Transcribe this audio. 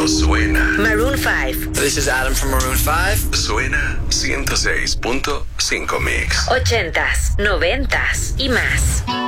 suena. Maroon 5. This is Adam from Maroon 5. Suena 106.5 Mix. 80s, 90s y más.